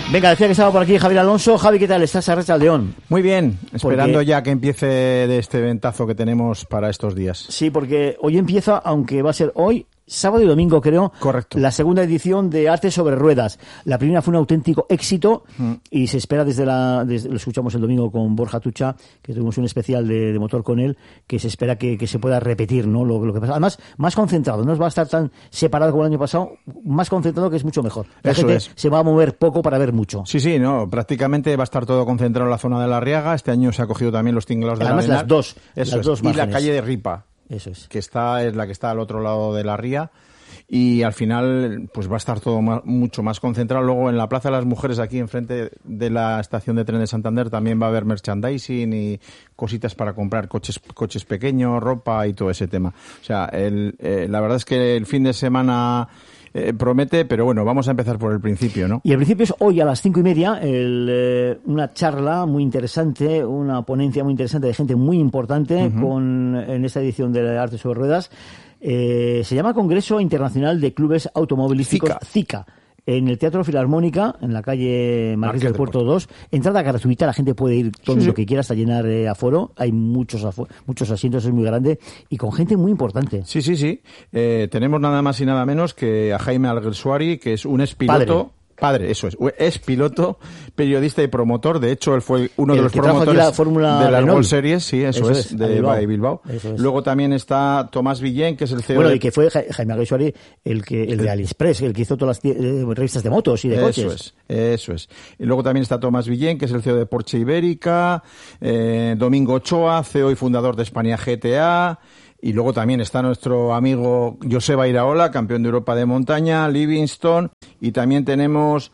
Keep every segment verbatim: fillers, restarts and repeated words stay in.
Venga, decía que estaba por aquí Javier Alonso. Javi, ¿qué tal? ¿Estás a Racha León? Muy bien, esperando Porque... ya que empiece de este ventazo que tenemos para estos días. Sí, porque hoy empieza, aunque va a ser hoy, sábado y domingo, creo. Correcto. La segunda edición de Arte sobre Ruedas. La primera fue un auténtico éxito mm. y se espera desde la... Desde, lo escuchamos el domingo con Borja Tucha, que tuvimos un especial de, de motor con él, que se espera que, que se pueda repetir, ¿no? Lo, lo que pasa. Además, más concentrado, no va a estar tan separado como el año pasado, más concentrado, que es mucho mejor. La Eso gente es. se va a mover poco para ver mucho. Sí, sí, no, prácticamente va a estar todo concentrado en la zona de la Riaga. Este año se ha cogido también los tinglados de la Además, las dos. Eso las es. dos Y la márgenes. calle de Ripa. Eso es. Que está, es la que está al otro lado de la ría. Y al final pues va a estar todo más, mucho más concentrado. Luego en la Plaza de las Mujeres, aquí enfrente de la estación de tren de Santander, también va a haber merchandising y cositas para comprar, coches coches pequeños, ropa y todo ese tema. O sea, el, eh, la verdad es que el fin de semana eh, promete, pero bueno, vamos a empezar por el principio, ¿no? Y el principio es hoy a las cinco y media, el, eh, una charla muy interesante, una ponencia muy interesante de gente muy importante uh-huh. con en esta edición de Arte sobre Ruedas. Eh, se llama Congreso Internacional de Clubes Automovilísticos CICA. CICA, en el Teatro Filarmónica, en la calle Marqués del Puerto dos. Entrada gratuita, la gente puede ir todo sí, lo sí. que quiera hasta llenar eh, aforo. Hay muchos afo- muchos asientos, es muy grande y con gente muy importante. Sí, sí, sí. Eh, tenemos nada más y nada menos que a Jaime Alguersuari, que es un expiloto. Padre. Padre, eso es. Es piloto, periodista y promotor. De hecho, él fue uno el de los que promotores la Fórmula de las Renault. World Series, sí, eso, eso es, es, de Bilbao. Bilbao. Eso es. Luego también está Tomás Villén, que es el C E O. Bueno, de... y que fue Jaime Alguersuari, el que el de AliExpress, el que hizo todas las eh, revistas de motos y de eso coches. Eso es, eso es. Y luego también está Tomás Villén, que es el C E O de Porsche Ibérica, eh, Domingo Ochoa, C E O y fundador de España G T A. Y luego también está nuestro amigo Joseba Iraola, campeón de Europa de montaña, Livingstone, y también tenemos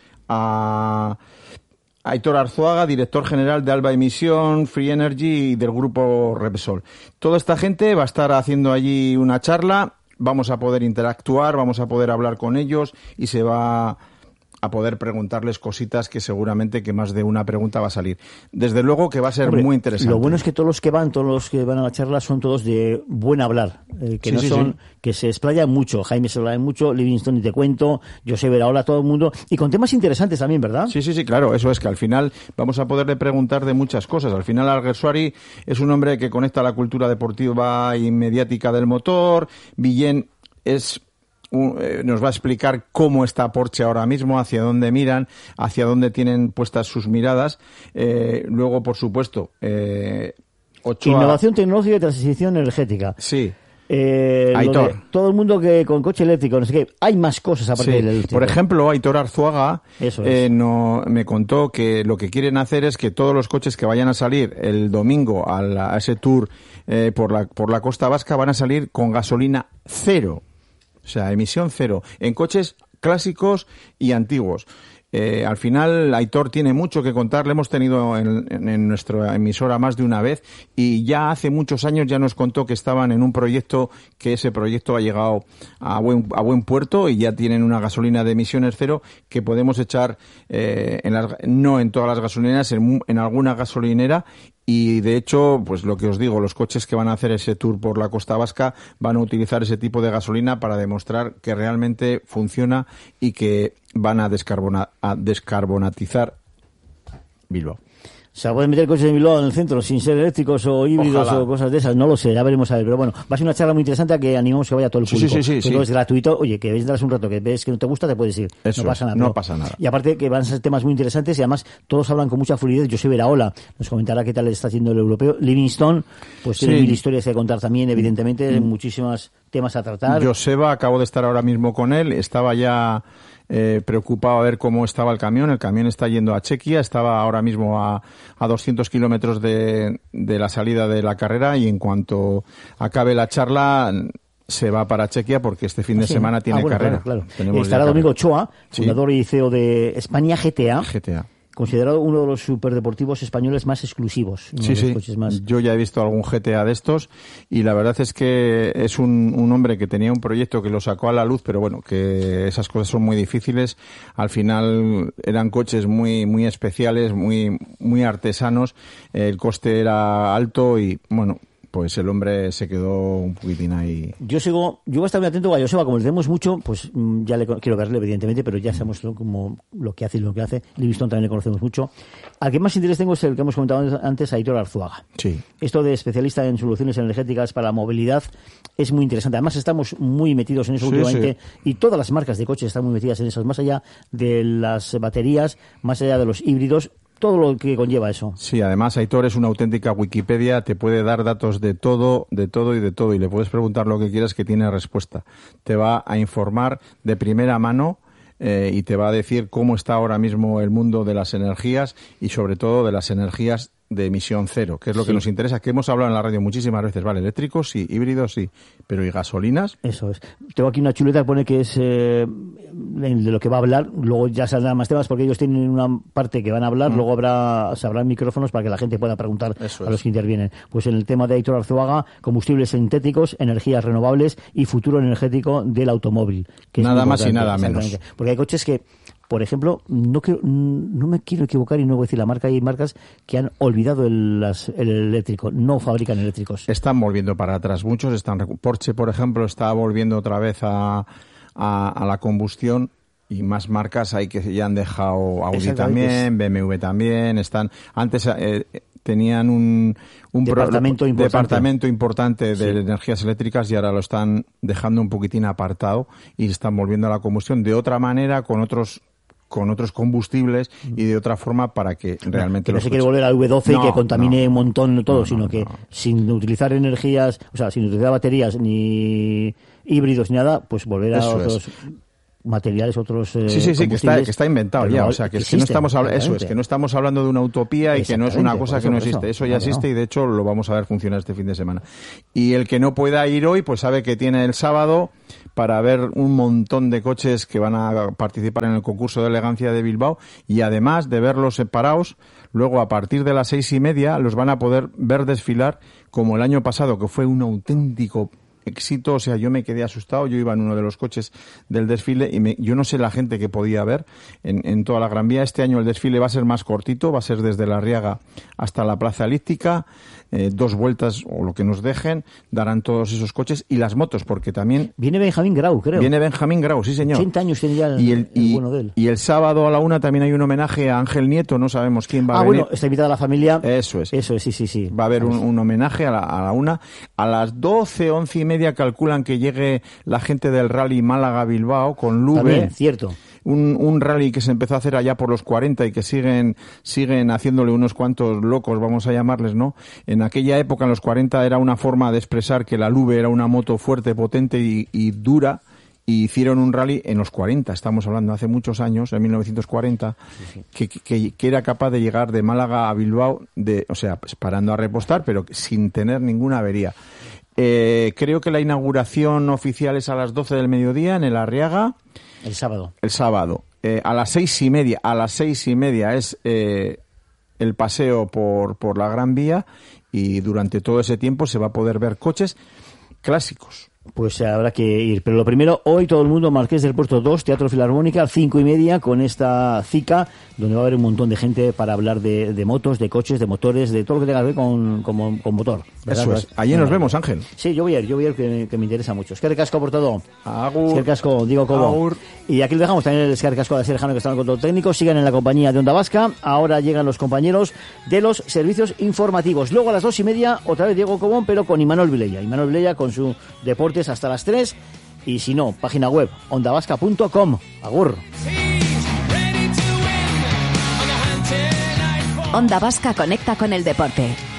a Aitor Arzuaga, director general de Alba Emisión, Free Energy y del grupo Repsol. Toda esta gente va a estar haciendo allí una charla, vamos a poder interactuar, vamos a poder hablar con ellos y se va a poder preguntarles cositas que seguramente que más de una pregunta va a salir. Desde luego que va a ser Hombre, muy interesante. Lo bueno es que todos los que van, todos los que van a la charla son todos de buen hablar, eh, que sí, no sí, son, sí. que se explayan mucho. Jaime se explaya mucho, Livingstone y te cuento, José Veraola, todo el mundo, y con temas interesantes también, ¿verdad? Sí, sí, sí, claro, eso es que al final vamos a poderle preguntar de muchas cosas. Al final Alguersuari es un hombre que conecta la cultura deportiva y mediática del motor. Villén es nos va a explicar cómo está Porsche ahora mismo, hacia dónde miran, hacia dónde tienen puestas sus miradas. Eh, luego, por supuesto, eh, Ochoa... Innovación tecnológica y transición energética. Sí. Eh, Aitor. De, todo el mundo que con coche eléctrico, no sé qué. Hay más cosas aparte sí. del eléctrico. Por ejemplo, Aitor Arzuaga Eso es. eh, no, me contó que lo que quieren hacer es que todos los coches que vayan a salir el domingo a, la, a ese tour eh, por, la, por la Costa Vasca van a salir con gasolina cero. O sea, emisión cero, en coches clásicos y antiguos. Eh, al final, Aitor tiene mucho que contar, le hemos tenido en, en, en nuestra emisora más de una vez y ya hace muchos años ya nos contó que estaban en un proyecto, que ese proyecto ha llegado a buen, a buen puerto y ya tienen una gasolina de emisiones cero que podemos echar, eh, en las, no en todas las gasolineras, en, en alguna gasolinera. Y de hecho, pues lo que os digo, los coches que van a hacer ese tour por la Costa Vasca van a utilizar ese tipo de gasolina para demostrar que realmente funciona y que van a, descarbona, a descarbonatizar Bilbao. O sea, pueden meter coches de Bilbao en el centro sin ser eléctricos o híbridos Ojalá. O cosas de esas, no lo sé, ya veremos a ver. Pero bueno, va a ser una charla muy interesante a que animamos que vaya todo el sí, público. Sí, sí, sí, Todo sí. es gratuito. Oye, que vendrás un rato, que ves que no te gusta, te puedes ir. Eso no pasa es, nada. no pero, pasa nada. Y aparte que van a ser temas muy interesantes y además todos hablan con mucha fluidez. José Veraola nos comentará qué tal está haciendo el europeo. Livingstone, pues tiene sí. mil historias que contar también, evidentemente, mm. muchísimos temas a tratar. Joseba, acabo de estar ahora mismo con él, estaba ya... Eh, preocupado a ver cómo estaba el camión. El camión está yendo a Chequia, estaba ahora mismo a, a doscientos kilómetros de, de la salida de la carrera y en cuanto acabe la charla se va para Chequia porque este fin de sí. semana tiene ah, bueno, carrera. Claro, claro. Tenemos Estará Domingo Ochoa, sí. fundador y C E O de España G T A. G T A. Considerado uno de los superdeportivos españoles más exclusivos. Uno Sí, de los sí. coches más... Yo ya he visto algún G T A de estos y la verdad es que es un, un hombre que tenía un proyecto que lo sacó a la luz, pero bueno, que esas cosas son muy difíciles. Al final eran coches muy, muy especiales, muy, muy artesanos. El coste era alto y bueno, pues el hombre se quedó un poquitín ahí. Yo sigo, yo voy a estar muy atento a Joseba, como le tenemos mucho, pues ya le quiero verle, evidentemente, pero ya sabemos lo, como, lo que hace y lo que hace. Livingston también le conocemos mucho. Al que más interés tengo es el que hemos comentado antes, Aitor Arzuaga. Sí. Esto de especialista en soluciones energéticas para la movilidad es muy interesante. Además, estamos muy metidos en eso sí, últimamente, sí. Y todas las marcas de coches están muy metidas en eso, más allá de las baterías, más allá de los híbridos, todo lo que conlleva eso. Sí, además Aitor es una auténtica Wikipedia, te puede dar datos de todo, de todo y de todo, y le puedes preguntar lo que quieras que tiene respuesta. Te va a informar de primera mano eh, y te va a decir cómo está ahora mismo el mundo de las energías y sobre todo de las energías de emisión cero, que es lo sí. que nos interesa, que hemos hablado en la radio muchísimas veces, vale, eléctricos sí, híbridos sí, pero ¿y gasolinas? Eso es. Tengo aquí una chuleta que pone que es eh, de lo que va a hablar, luego ya saldrán más temas porque ellos tienen una parte que van a hablar, mm. luego habrá se habrán micrófonos para que la gente pueda preguntar Eso a los es. que intervienen. Pues en el tema de Aitor Arzuaga, combustibles sintéticos, energías renovables y futuro energético del automóvil. Que nada más y nada menos. Porque hay coches que, por ejemplo, no quiero, no me quiero equivocar y no voy a decir la marca, hay marcas que han olvidado el, las, el eléctrico, no fabrican eléctricos. Están volviendo para atrás, muchos están. Porsche, por ejemplo, está volviendo otra vez a, a, a la combustión y más marcas hay que ya han dejado Audi también, B M W también, están antes eh, tenían un, un departamento, pro, importante. departamento importante de sí. energías eléctricas y ahora lo están dejando un poquitín apartado y están volviendo a la combustión de otra manera, con otros con otros combustibles y de otra forma para que realmente... Que no los se quiere volver al V doce no, y que contamine no, un montón todo, no, sino no, que no. sin utilizar energías, o sea, sin utilizar baterías ni híbridos ni nada, pues volver a Eso otros... Es. materiales, otros eh, sí, sí, sí, que está, que está inventado ya, o sea, que, existen, que no estamos hablando, eso es, que no estamos hablando de una utopía y que no es una cosa que no existe, eso ya existe y de hecho lo vamos a ver funcionar este fin de semana. Y el que no pueda ir hoy, pues sabe que tiene el sábado para ver un montón de coches que van a participar en el concurso de elegancia de Bilbao y además de verlos separados, luego a partir de las seis y media los van a poder ver desfilar como el año pasado, que fue un auténtico éxito, o sea, yo me quedé asustado, yo iba en uno de los coches del desfile y me, yo no sé la gente que podía ver en, en toda la Gran Vía. Este año el desfile va a ser más cortito, va a ser desde la Arriaga hasta la Plaza Elíptica, eh, dos vueltas o lo que nos dejen, darán todos esos coches y las motos, porque también... Viene Benjamín Grau, creo. Viene Benjamín Grau, sí señor. ochenta años tiene ya el, y el, el y, bueno de él. Y el sábado a la una también hay un homenaje a Ángel Nieto, no sabemos quién va ah, a venir. Ah, bueno, está invitada la familia. Eso es. Eso es, sí, sí, sí. Va a haber un, un homenaje a la, a la una. A las doce, once y media calculan que llegue la gente del rally Málaga-Bilbao con Lube. También, cierto. Un, un rally que se empezó a hacer allá por los cuarenta y que siguen siguen haciéndole unos cuantos locos, vamos a llamarles, ¿no? En aquella época, en los cuarenta, era una forma de expresar que la Lube era una moto fuerte, potente y, y dura, y hicieron un rally en los cuarenta, estamos hablando hace muchos años, en mil novecientos cuarenta, sí, sí. Que, que, que era capaz de llegar de Málaga a Bilbao, de, o sea, pues parando a repostar, pero sin tener ninguna avería. Eh, creo que la inauguración oficial es a las doce del mediodía en el Arriaga. El sábado. El sábado. Eh, a las seis y media, a las seis y media es eh, el paseo por, por la Gran Vía y durante todo ese tiempo se va a poder ver coches clásicos. Pues habrá que ir. Pero lo primero, hoy todo el mundo, Marqués del Puerto dos, Teatro Filarmónica, cinco y media, con esta cita, donde va a haber un montón de gente para hablar de, de motos, de coches, de motores, de todo lo que tenga que ver con, con, con motor. ¿Verdad? Eso es. Allí nos vemos, Ángel. Sí, yo voy a ir, yo voy a ir, que, que me interesa mucho. Esquer Casco por todo. Agur. Esquer Casco, digo Cobo. Agur. Y aquí lo dejamos también el Esquer Casco de Serjano, que está en el control técnico. Sigan en la compañía de Onda Vasca. Ahora llegan los compañeros de los servicios informativos. Luego a las dos y media, otra vez Diego Cobón, pero con Imanol Vilella. Imanol Vilella con su deportes hasta las tres. Y si no, página web onda vasca punto com. Agur. Onda Vasca conecta con el deporte.